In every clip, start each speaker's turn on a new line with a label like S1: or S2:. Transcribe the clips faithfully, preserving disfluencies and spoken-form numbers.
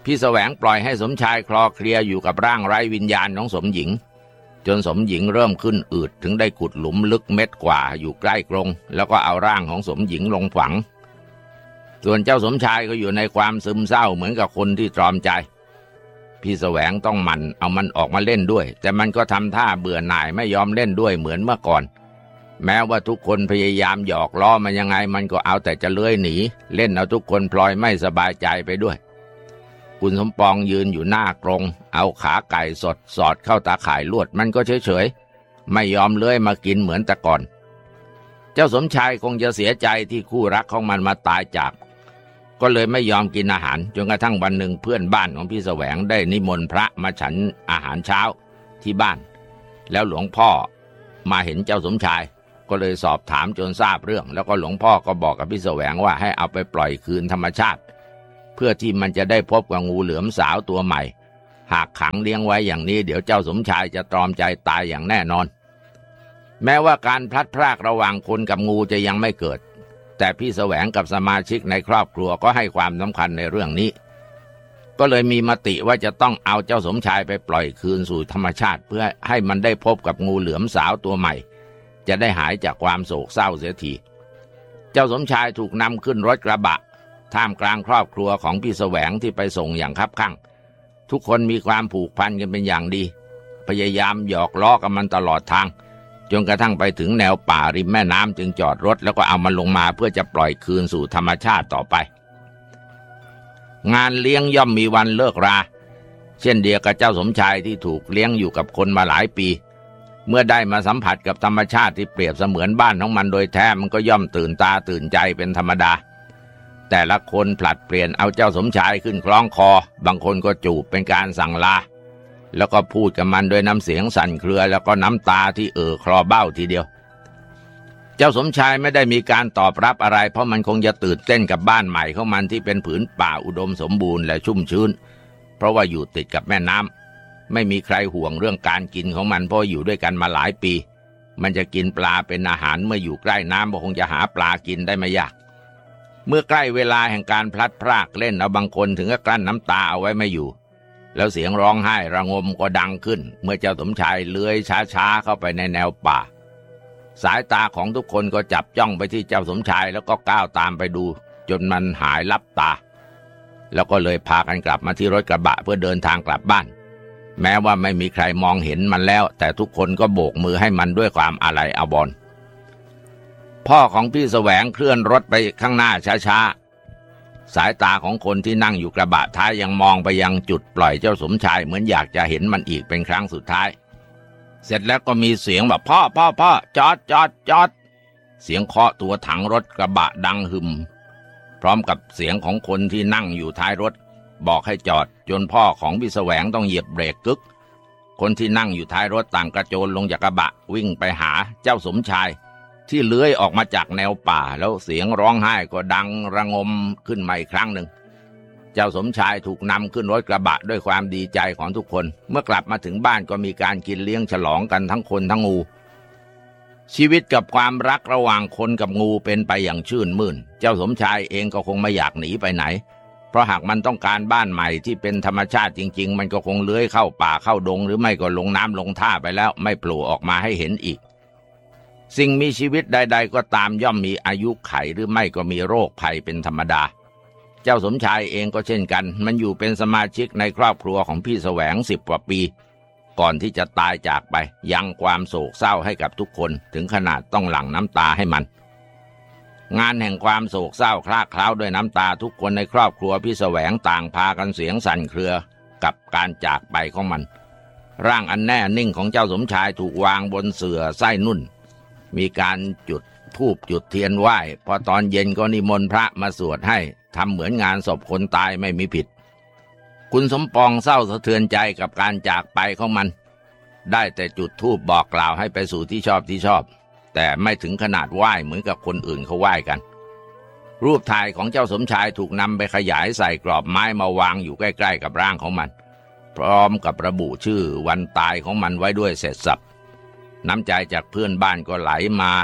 S1: พี่แสวงปล่อยให้สมชายคลอเคลียอยู่กับร่างไร้วิญญาณของสมหญิงจนสมหญิงเริ่มขึ้นอืดถึงได้ขุดหลุมลึกเม็ดกว่าอยู่ใกล้กรงแล้วก็เอาร่างของสมหญิงลงฝังส่วนเจ้าสมชายก็อยู่ในความซึมเศร้าเหมือนกับคนที่ตรอมใจพี่แสวงต้องหมั่นเอามันออกมาเล่นด้วยแต่มันก็ทำท่าเบื่อหน่ายไม่ยอมเล่นด้วยเหมือนเมื่อก่อนแม้ว่าทุกคนพยายามหยอกล้อมันยังไงมันก็เอาแต่จะเลื้อยหนีเล่นเอาทุกคนพลอยไม่สบายใจไปด้วยคุณสมปองยืนอยู่หน้ากรงเอาขาไก่สดสอดเข้าตาข่ายลวดมันก็เฉยๆไม่ยอมเลื้อยมากินเหมือนแต่ก่อนเจ้าสมชายคงจะเสียใจที่คู่รักของมันมาตายจากก็เลยไม่ยอมกินอาหารจนกระทั่งวันหนึ่งเพื่อนบ้านของพี่แสวงได้นิมนต์พระมาฉันอาหารเช้าที่บ้านแล้วหลวงพ่อมาเห็นเจ้าสมชายก็เลยสอบถามจนทราบเรื่องแล้วก็หลวงพ่อก็บอกกับพี่แสวงว่าให้เอาไปปล่อยคืนธรรมชาติเพื่อที่มันจะได้พบกับงูเหลือมสาวตัวใหม่หากขังเลี้ยงไว้อย่างนี้เดี๋ยวเจ้าสมชายจะตรอมใจตายอย่างแน่นอนแม้ว่าการพลัดพรากระหว่างคนกับงูจะยังไม่เกิดแต่พี่แสวงกับสมาชิกในครอบครัวก็ให้ความสำคัญในเรื่องนี้ก็เลยมีมติว่าจะต้องเอาเจ้าสมชายไปปล่อยคืนสู่ธรรมชาติเพื่อให้มันได้พบกับงูเหลือมสาวตัวใหม่จะได้หายจากความโศกเศร้าเสียทีเจ้าสมชายถูกนำขึ้นรถกระบะท่ามกลางครอบครัวของพี่แสวงที่ไปส่งอย่างคับคั่งทุกคนมีความผูกพันกันเป็นอย่างดีพยายามหยอกล้อกับมันตลอดทางจนกระทั่งไปถึงแนวป่าริมแม่น้ำจึงจอดรถแล้วก็เอามันลงมาเพื่อจะปล่อยคืนสู่ธรรมชาติต่อไปงานเลี้ยงย่อมมีวันเลิกราเช่นเดียวกับเจ้าสมชายที่ถูกเลี้ยงอยู่กับคนมาหลายปีเมื่อได้มาสัมผัสกับธรรมชาติที่เปรียบเสมือนบ้านของมันโดยแท้มันก็ย่อมตื่นตาตื่นใจเป็นธรรมดาแต่ละคนผลัดเปลี่ยนเอาเจ้าสมชายขึ้นคล้องคอบางคนก็จูบเป็นการสั่งลาแล้วก็พูดกับมันด้วยน้ำเสียงสั่นเครือแล้วก็น้ำตาที่เอ่อคลอเบ้าทีเดียวเจ้าสมชายไม่ได้มีการตอบรับอะไรเพราะมันคงจะตื่นเต้นกับบ้านใหม่ของมันที่เป็นผืนป่าอุดมสมบูรณ์และชุ่มชื้นเพราะว่าอยู่ติดกับแม่น้ำไม่มีใครห่วงเรื่องการกินของมันเพราะอยู่ด้วยกันมาหลายปีมันจะกินปลาเป็นอาหารเมื่ออยู่ใกล้น้ำก็คงจะหาปลากินได้ไม่ยากเมื่อใกล้เวลาแห่งการพลัดพรากเล่นเอาบางคนถึงกับกลั้นน้ำตาเอาไว้ไม่อยู่แล้วเสียงร้องไห้ระงมก็ดังขึ้นเมื่อเจ้าสมชายเลื้อยช้าๆเข้าไปในแนวป่าสายตาของทุกคนก็จับจ้องไปที่เจ้าสมชายแล้วก็ก้าวตามไปดูจนมันหายลับตาแล้วก็เลยพากันกลับมาที่รถกระบะเพื่อเดินทางกลับบ้านแม้ว่าไม่มีใครมองเห็นมันแล้วแต่ทุกคนก็โบกมือให้มันด้วยความอาลัยอาภรณ์พ่อของพี่แสวงเคลื่อนรถไปข้างหน้าช้าๆสายตาของคนที่นั่งอยู่กระบะท้ายยังมองไปยังจุดปล่อยเจ้าสมชายเหมือนอยากจะเห็นมันอีกเป็นครั้งสุดท้ายเสร็จแล้วก็มีเสียงแบบพ่อพ่อพ่อจอดจอดจอดเสียงเคาะตัวถังรถกระบะดังหึมพร้อมกับเสียงของคนที่นั่งอยู่ท้ายรถบอกให้จอดจนพ่อของพี่แสวงต้องเหยียบเบรกกึกคนที่นั่งอยู่ท้ายรถต่างกระโจนลงจากกระบะวิ่งไปหาเจ้าสมชายที่เลื้อยออกมาจากแนวป่าแล้วเสียงร้องไห้ก็ดังระงมขึ้นมาอีกครั้งหนึ่งเจ้าสมชายถูกนำขึ้นรถกระบะด้วยความดีใจของทุกคนเมื่อกลับมาถึงบ้านก็มีการกินเลี้ยงฉลองกันทั้งคนทั้งงูชีวิตกับความรักระหว่างคนกับงูเป็นไปอย่างชื่นมื่นเจ้าสมชายเองก็คงไม่อยากหนีไปไหนเพราะหากมันต้องการบ้านใหม่ที่เป็นธรรมชาติจริงๆมันก็คงเลื้อยเข้าป่าเข้าดงหรือไม่ก็ลงน้ำลงท่าไปแล้วไม่โผล่ออกมาให้เห็นอีกสิ่งมีชีวิตใดๆก็ตามย่อมมีอายุไขหรือไม่ก็มีโรคภัยเป็นธรรมดาเจ้าสมชายเองก็เช่นกันมันอยู่เป็นสมาชิกในครอบครัวของพี่แสวงสิบกว่าปีก่อนที่จะตายจากไปยังความโศกเศร้าให้กับทุกคนถึงขนาดต้องหลั่งน้ำตาให้มันงานแห่งความโศกเศร้าคลาคล้าวด้วยน้ำตาทุกคนในครอบครัวพี่แสวงต่างพากันเสียงสั่นเครือกับการจากไปของมันร่างอันแน่นิ่งของเจ้าสมชายถูกวางบนเสื่อไส้นุ่นมีการจุดธูปจุดเทียนไหว้พอตอนเย็นก็นิมนต์พระมาสวดให้ทำเหมือนงานศพคนตายไม่มีผิดคุณสมปองเศร้าสะเทือนใจกับการจากไปของมันได้แต่จุดธูปบอกกล่าวให้ไปสู่ที่ชอบที่ชอบแต่ไม่ถึงขนาดไหว้เหมือนกับคนอื่นเขาไหว้กันรูปถ่ายของเจ้าสมชายถูกนำไปขยายใส่กรอบไม้มาวางอยู่ใกล้ๆกับร่างของมันพร้อมกับระบุชื่อวันตายของมันไว้ด้วยเสร็จสรรพน้ำใจจากเพื่อนบ้านก็ไหลมา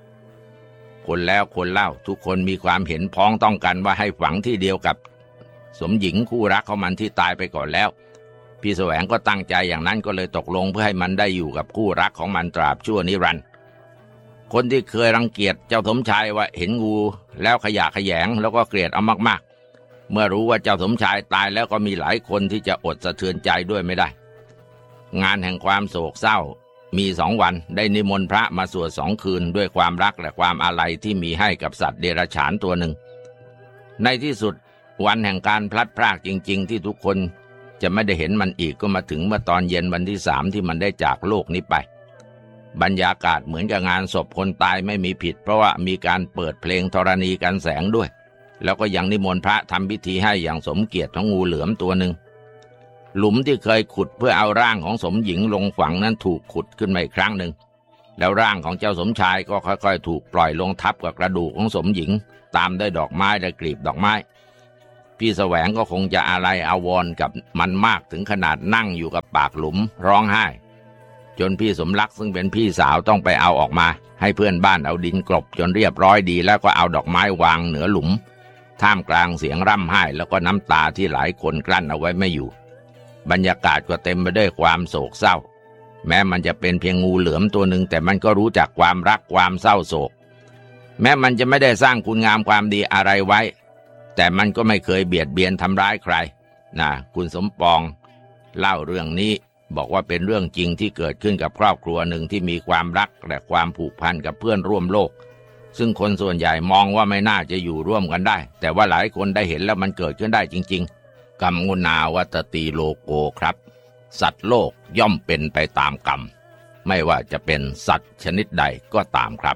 S1: คนแล้วคนเล่าทุกคนมีความเห็นพ้องต้องกันว่าให้ฝังที่เดียวกับสมหญิงคู่รักของมันที่ตายไปก่อนแล้วพี่แสวงก็ตั้งใจอย่างนั้นก็เลยตกลงเพื่อให้มันได้อยู่กับคู่รักของมันตราบชั่วนิรันดร์คนที่เคยรังเกียจเจ้าสมชายว่าเห็นงูแล้วขยะแขยงแล้วก็เกลียดเอามากๆเมื่อรู้ว่าเจ้าสมชายตายแล้วก็มีหลายคนที่จะอดสะเทือนใจด้วยไม่ได้งานแห่งความโศกเศร้ามีสองวันได้นิมนต์พระมาสวดสองคืนด้วยความรักและความอาลัยที่มีให้กับสัตว์เดรัจฉานตัวหนึ่งในที่สุดวันแห่งการพลัดพรากจริงๆที่ทุกคนจะไม่ได้เห็นมันอีกก็มาถึงเมื่อตอนเย็นวันที่สามที่มันได้จากโลกนี้ไปบรรยากาศเหมือนกับงานศพคนตายไม่มีผิดเพราะว่ามีการเปิดเพลงธรณีกันแสงด้วยแล้วก็ยังนิมนต์พระทำพิธีให้อย่างสมเกียรติของงูเหลือมตัวหนึ่งหลุมที่เคยขุดเพื่อเอาร่างของสมหญิงลงฝังนั้นถูกขุดขึ้นมาอีกครั้งหนึ่งแล้วร่างของเจ้าสมชายก็ค่อยๆถูกปล่อยลงทับกับกระดูกของสมหญิงตามด้วยดอกไม้และกลีบดอกไม้พี่แสวงก็คงจะอาลัยอาวรณ์กับมันมากถึงขนาดนั่งอยู่กับปากหลุมร้องไห้จนพี่สมรักซึ่งเป็นพี่สาวต้องไปเอาออกมาให้เพื่อนบ้านเอาดินกลบจนเรียบร้อยดีแล้วก็เอาดอกไม้วางเหนือหลุมท่ามกลางเสียงร่ำไห้แล้วก็น้ำตาที่หลายคนกลั้นเอาไว้ไม่อยู่บรรยากาศก็เต็มไปด้วยความโศกเศร้าแม้มันจะเป็นเพียงงูเหลือมตัวหนึ่งแต่มันก็รู้จักความรักความเศร้าโศกแม้มันจะไม่ได้สร้างคุณงามความดีอะไรไว้แต่มันก็ไม่เคยเบียดเบียนทำร้ายใครนะคุณสมปองเล่าเรื่องนี้บอกว่าเป็นเรื่องจริงที่เกิดขึ้นกับครอบครัวหนึ่งที่มีความรักและความผูกพันกับเพื่อนร่วมโลกซึ่งคนส่วนใหญ่มองว่าไม่น่าจะอยู่ร่วมกันได้แต่ว่าหลายคนได้เห็นแล้วมันเกิดขึ้นได้จริงๆกรรมุนาวัตติโลโกครับสัตว์โลกย่อมเป็นไปตามกรรมไม่ว่าจะเป็นสัตว์ชนิดใดก็ตามครับ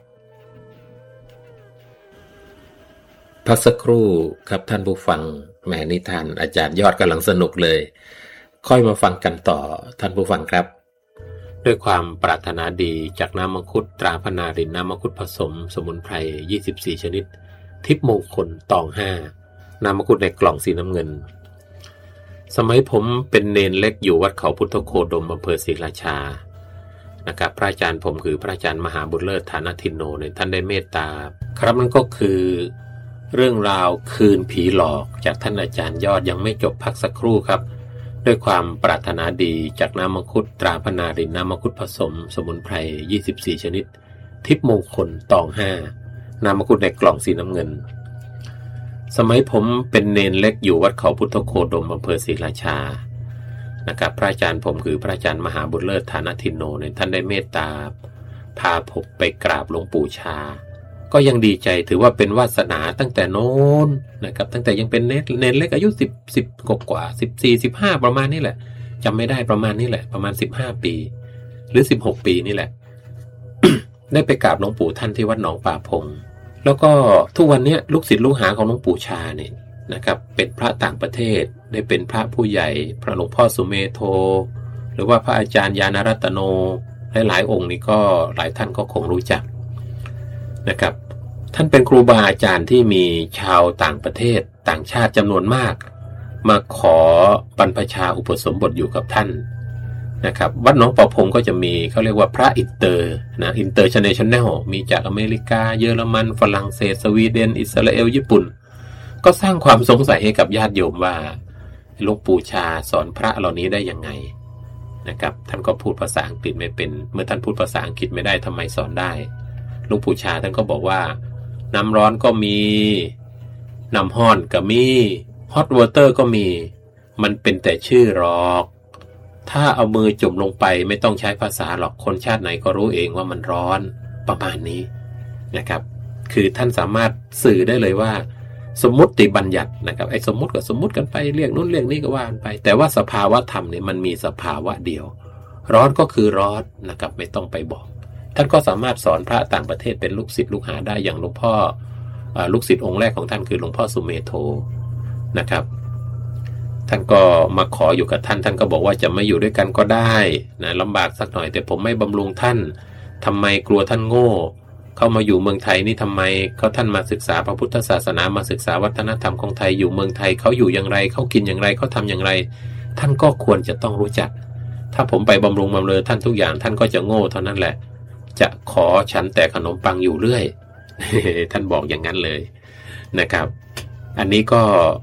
S2: พักสักครู่ครับท่านผู้ฟังแหมนิทานอาจารย์ยอดกำลังสนุกเลยค่อยมาฟังกันต่อท่านผู้ฟังครับด้วยความปรารถนาดีจากน้ำมังคุดตราพนารินน้ำมังคุดผสมสมุนไพรยี่สิบสี่ชนิดทิพย์มงคลตองห้าน้ำมังคุดในกล่องสีน้ำเงินสมัยผมเป็นเนนเล็กอยู่วัดเขาพุทธโคดมอำเภอศรีราชานะครับพระอาจารย์ผมคือพระอาจารย์มหาบุญเลิศฐานทินโนเนี่ยท่านได้เมตตาครับนั่นก็คือเรื่องราวคืนผีหลอกจากท่านอาจารย์ยอดยังไม่จบพักสักครู่ครับด้วยความปรารถนาดีจากน้ำมังคุดตราพนารินน้ำมังคุดผสมสมุนไพรยี่สิบสี่ชนิดทิพย์มงคลตองห้าน้ำมังคุดในกล่องสีน้ำเงินสมัยผมเป็นเนนเล็กอยู่วัดเขาพุทธโคดมอำเภอศรีราชานะครับพระอาจารย์ผมคือพระอาจารย์มหาบุญเลิศฐานทินโนเนี่ยท่านได้เมตตาพาผมไปกราบหลวงปู่ชาก็ยังดีใจถือว่าเป็นวาสนาตั้งแต่โน้นนะครับตั้งแต่ยังเป็นเนนเนนเล็กอายุสิบ สิบกว่าสิบสี่ สิบห้าประมาณนี้แหละจำไม่ได้ประมาณนี้แหละประมาณสิบห้าปีหรือสิบหกปีนี่แหละ ได้ไปกราบหลวงปู่ท่านที่วัดหนองป่าพงแล้วก็ทุกวันนี้ลูกศิษย์ลูกหาของหลวงปู่ชาเนี่ยนะครับเป็นพระต่างประเทศได้เป็นพระผู้ใหญ่พระหลวงพ่อสุเมโธหรือว่าพระอาจารย์ญาณรัตโนหลายๆองค์นี่ก็หลายท่านก็คงรู้จักนะครับท่านเป็นครูบาอาจารย์ที่มีชาวต่างประเทศต่างชาติจำนวนมากมาขอบรรพชาอุปสมบทอยู่กับท่านนะครับวัดหนองป่าพงก็จะมีเขาเรียกว่าพระอินเตอร์นะอินเตอร์ชันเนชันแนลมีจากอเมริกาเยอรมันฝรั่งเศสสวีเดนอิสราเอลญี่ปุ่นก็สร้างความสงสัยให้กับญาติโยมว่าหลวงปู่ชาสอนพระเหล่านี้ได้ยังไงนะครับท่านก็พูดภาษาอังกฤษไม่เป็นเมื่อท่านพูดภาษาอังกฤษไม่ได้ทำไมสอนได้หลวงปู่ชาท่านก็บอกว่าน้ำร้อนก็มีน้ำห้อนก็มีฮอตวอเตอร์ก็มีมันเป็นแต่ชื่อหรอกถ้าเอามือจุ่มลงไปไม่ต้องใช้ภาษาหรอกคนชาติไหนก็รู้เองว่ามันร้อนประมาณนี้นะครับคือท่านสามารถสื่อได้เลยว่าสมมุติบัญญัตินะครับไอ้สมมุติก็สมมุติกันไปเรียกนู้นเรียกนี้ก็ว่ากันไปแต่ว่าสภาวะธรรมเนี่ยมันมีสภาวะเดียวร้อนก็คือร้อนนะครับไม่ต้องไปบอกท่านก็สามารถสอนพระต่างประเทศเป็นลูกศิษย์ลูกหาได้อย่างหลวงพ่อลูกศิษย์องค์แรกของท่านคือหลวงพ่อสุเมโธนะครับท่านก็มาขออยู่กับท่านท่านก็บอกว่าจะไม่อยู่ด้วยกันก็ได้นะลำบากสักหน่อยแต่ผมไม่บำรุงท่านทำไมกลัวท่านโง่เข้ามาอยู่เมืองไทยนี่ทำไมเขาท่านมาศึกษาพระพุทธศาสนามาศึกษาวัฒนธรรมของไทยอยู่เมืองไทยเขาอยู่อย่างไรเขากินอย่างไรเขาทำอย่างไรท่านก็ควรจะต้องรู้จักถ้าผมไปบำรุงบำเรอท่านทุกอย่างท่านก็จะโง่เท่านั้นแหละจะขอฉันแต่ขนมปังอยู่เรื่อย ท่านบอกอย่างนั้นเลยนะครับอันนี้ก็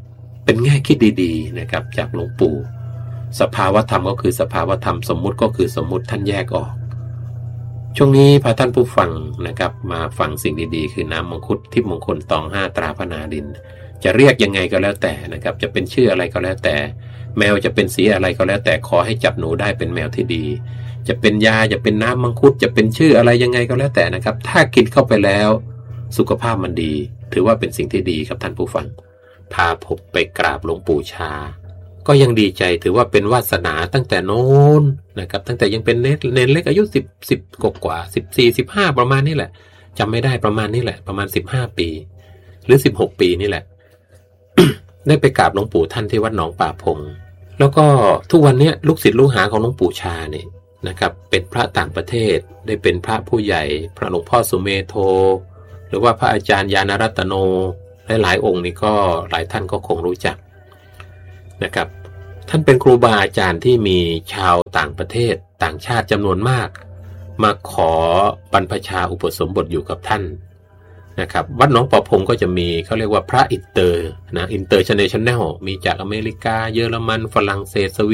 S2: เป็นแง่คิดดีๆนะครับจากหลวงปู่สภาวธรรมก็คือสภาวธรรมสมมุติก็คือสมมุติท่านแยกออกช่วงนี้พาท่านผู้ฟังนะครับมาฟังสิ่งดีๆคือน้ำมังคุดทิพย์มงคลตองห้าตราพนาดินจะเรียกยังไงก็แล้วแต่นะครับจะเป็นชื่ออะไรก็แล้วแต่แมวจะเป็นสีอะไรก็แล้วแต่ขอให้จับหนูได้เป็นแมวที่ดีจะเป็นยาจะเป็นน้ำมังคุดจะเป็นชื่ออะไรยังไงก็แล้วแต่นะครับถ้ากินเข้าไปแล้วสุขภาพมันดีถือว่าเป็นสิ่งที่ดีครับท่านผู้ฟังพาผมไปกราบหลวงปู่ชาก็ยังดีใจถือว่าเป็นวาสนาตั้งแต่โน้นนะครับตั้งแต่ยังเป็นเนเนนเล็กอายุสิบสิบกว่ากว่าสิบสี่สิบห้าประมาณนี้แหละจำไม่ได้ประมาณนี้แหละประมาณสิบห้าปีหรือสิบหกปีนี่แหละ ได้ไปกราบหลวงปู่ท่านที่วัดหนองป่าพงแล้วก็ทุกวันนี้ลูกศิษย์ลูกหาของหลวงปู่ชาเนี่ยนะครับเป็นพระต่างประเทศได้เป็นพระผู้ใหญ่พระหลวงพ่อสุเมโธหรือว่าพระอาจารย์ญาณรัตโนหลายๆองค์นี่ก็หลายท่านก็คงรู้จักนะครับท่านเป็นครูบาอาจารย์ที่มีชาวต่างประเทศต่างชาติจำนวนมากมาขอบรรพชาอุปสมบทอยู่กับท่านนะครับวัดหนองป่าพงก็จะมีเขาเรียกว่าพระอินเตอร์นะอินเตอร์เนชั่นแนลมีจากอเมริกาเยอรมันฝรั่งเศสสวี